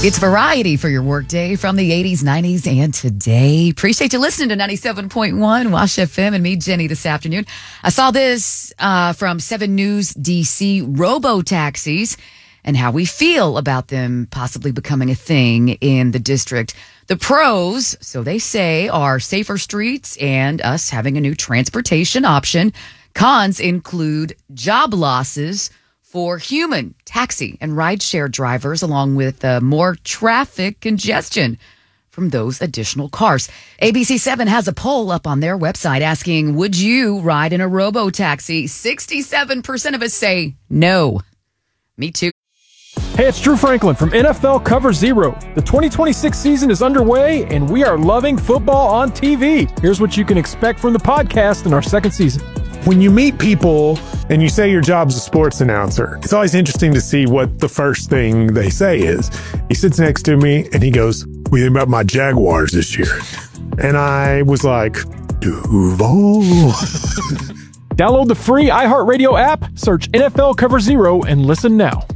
It's variety for your workday from the 80s, 90s, and today. Appreciate you listening to 97.1 Wash FM and me, Jenny, this afternoon. I saw this from 7 News DC, robo-taxis and how we feel about them possibly becoming a thing in the district. The pros, so they say, are safer streets and us having a new transportation option. Cons include job losses for human taxi and rideshare drivers, along with more traffic congestion from those additional cars. ABC7 has a poll up on their website asking, would you ride in a robo-taxi? 67% of us say no. Me too. Hey, it's Drew Franklin from NFL Cover Zero. The 2026 season is underway, and we are loving football on TV. Here's what you can expect from the podcast in our second season. When you meet people and you say your job's a sports announcer, it's always interesting to see what the first thing they say is. He sits next to me and he goes, "What do you think about my Jaguars this year?" And I was like, Duval. Download the free iHeartRadio app, search NFL Cover Zero, and listen now.